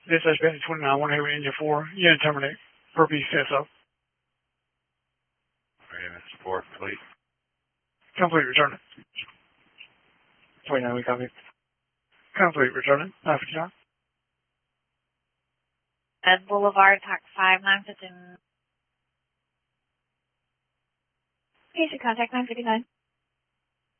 Dispatch Bentley 29, 1 Hayward Engine 4, unit terminate. Per piece says so. Raven support, complete. Complete, return it. 29, we copy. Complete, return it. Alpha John. Ed Boulevard, TAC 5, 915. Patient contact 959.